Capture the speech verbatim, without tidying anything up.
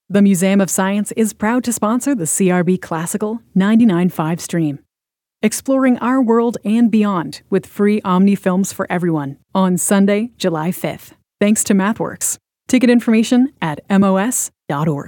The Museum of Science is proud to sponsor the C R B Classical ninety-nine point five stream. Exploring our world and beyond with free Omni films for everyone on Sunday, July fifth. Thanks to MathWorks. Ticket information at M O S dot org.